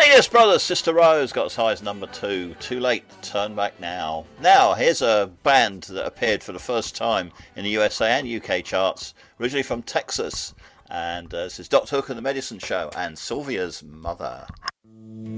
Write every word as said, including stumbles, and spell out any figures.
Venus Brothers, Sister Rose got as high as number two. Too late, turn back now. Now, here's a band that appeared for the first time in the U S A and U K charts, originally from Texas. And uh, this is Doctor Hook and the Medicine Show and Sylvia's Mother.